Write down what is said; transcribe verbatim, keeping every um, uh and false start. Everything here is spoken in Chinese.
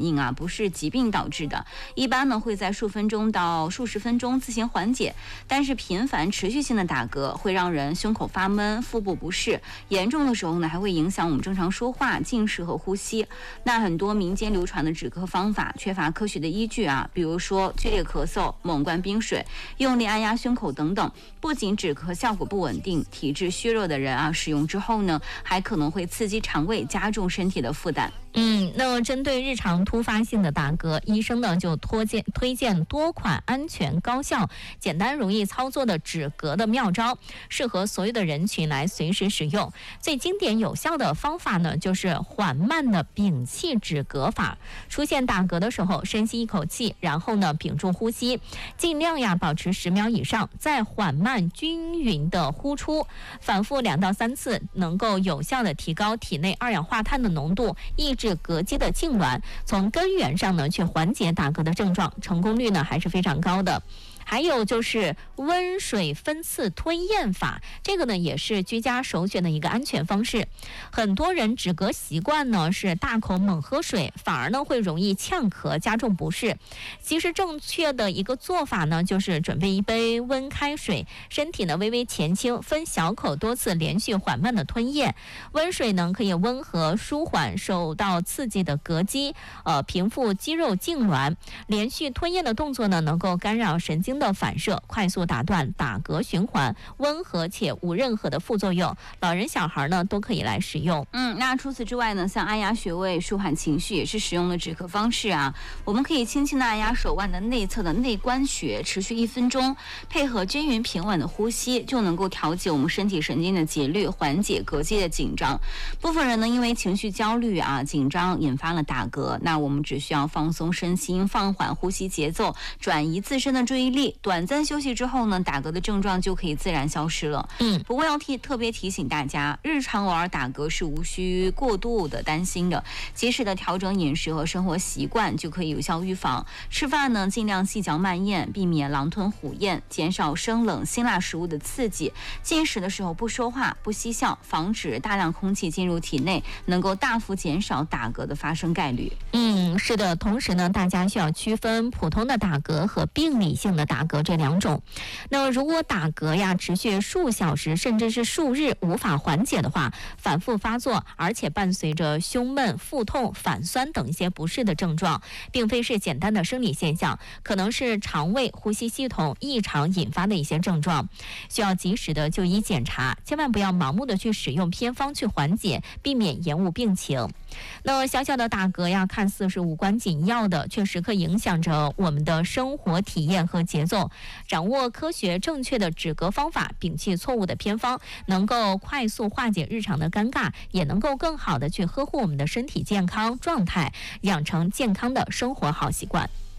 反应啊，不是疾病导致的，一般呢会在数分钟到数十分钟自行缓解。但是频繁持续性的打嗝会让人胸口发闷、腹部不适，严重的时候呢还会影响我们正常说话、进食和呼吸。那很多民间流传的止咳方法缺乏科学的依据啊，比如说剧烈咳嗽、猛灌冰水、用力按压胸口等等，不仅止咳效果不稳定，体质虚弱的人啊使用之后呢，还可能会刺激肠胃，加重身体的负担。 嗯，那么针对日常突发性的打嗝，医生呢就推荐推荐多款安全、高效、简单、容易操作的止嗝的妙招，适合所有的人群来随时使用。最经典有效的方法呢，就是缓慢的屏气止嗝法。出现打嗝的时候，深吸一口气，然后呢屏住呼吸，尽量呀保持十秒以上，再缓慢均匀的呼出，反复两到三次，能够有效的提高体内二氧化碳的浓度，抑制膈肌的痉挛，从根源上呢去缓解打嗝的症状，成功率呢还是非常高的。还有就是温水分次吞咽法，这个呢也是居家首选的一个安全方式。很多人止嗝习惯呢是大口猛喝水，反而呢会容易呛咳，加重不适。其实正确的一个做法呢，就是准备一杯温开水，身体呢微微前倾，分小口多次连续缓慢的吞咽。温水呢可以温和舒缓受到刺激的膈肌，呃平复肌肉痉挛。连续吞咽的动作呢，能够干扰神经的反射，快速打断打嗝循环，温和且无任何的副作用。老人小孩呢都可以来使用。 嗯，那除此之外呢，像按压穴位、舒缓情绪也是使用的止咳方式啊。我们可以轻轻的按压手腕的内侧的内关穴，持续一分钟，配合均匀平稳的呼吸，就能够调节我们身体神经的节律，缓解膈肌的紧张。部分人呢，因为情绪焦虑啊、紧张引发了打嗝，那我们只需要放松身心，放缓呼吸节奏，转移自身的注意力。短暂休息之后呢，打嗝的症状就可以自然消失了。 嗯， 不过要提特别提醒大家，日常偶尔打嗝是无需过度的担心的，及时的调整饮食和生活习惯就可以有效预防。吃饭呢，尽量细嚼慢咽，避免狼吞虎咽，减少生冷辛辣食物的刺激。进食的时候不说话、不嬉笑，防止大量空气进入体内，能够大幅减少打嗝的发生概率。 嗯，是的。同时呢，大家需要区分普通的打嗝和病理性的打嗝这两种。那如果打嗝呀持续数小时甚至是数日无法缓解的话，反复发作，而且伴随着胸闷、腹痛、反酸等一些不适的症状，并非是简单的生理现象，可能是肠胃、呼吸系统异常引发的一些症状，需要及时的就医检查，千万不要盲目的去使用偏方去缓解，避免延误病情。那小小的打嗝呀，看似是无关紧要的，却时刻影响着我们的生活体验和节奏。掌握科学正确的止嗝方法，摒弃错误的偏方，能够快速化解日常的尴尬，也能够更好的去呵护我们的身体健康状态，养成健康的生活好习惯。